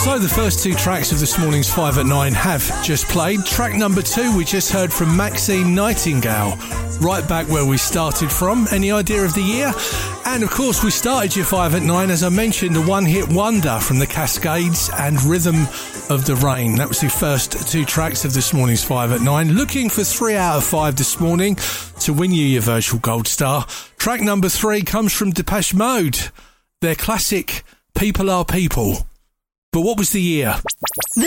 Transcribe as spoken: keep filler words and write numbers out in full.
So the first two tracks of this morning's five at nine have just played. Track number two we just heard from Maxine Nightingale, right back where we started from. Any idea of the year? And of course we started your five at nine, as I mentioned, a one-hit wonder from the Cascades and Rhythm of the Rain. That was the first two tracks of this morning's five at nine. Looking for three out of five this morning to win you your virtual gold star. Track number three comes from Depeche Mode, their classic People Are People. But what was the year?